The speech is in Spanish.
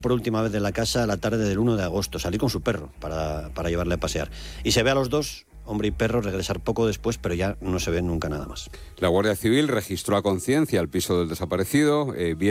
por última vez de la casa la tarde del 1 de agosto. Salí con su perro para llevarle a pasear. Y se ve a los dos, hombre y perro, regresar poco después, pero ya no se ven nunca nada más. La Guardia Civil registró a conciencia el piso del desaparecido.